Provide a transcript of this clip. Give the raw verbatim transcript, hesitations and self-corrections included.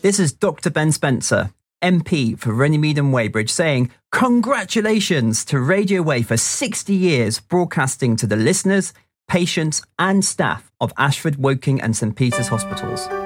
This is Doctor Ben Spencer, M P for Runnymede and Weybridge, saying congratulations to Radio Way for sixty years broadcasting to the listeners, patients and staff of Ashford, Woking and St Peter's hospitals.